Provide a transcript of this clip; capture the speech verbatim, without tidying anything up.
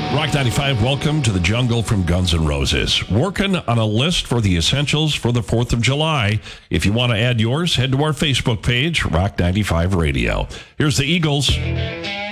Rock ninety-five, welcome to the jungle from Guns N' Roses. Working on a list for the essentials for the fourth of July. If you want to add yours, head to our Facebook page, Rock ninety-five Radio. Here's the Eagles.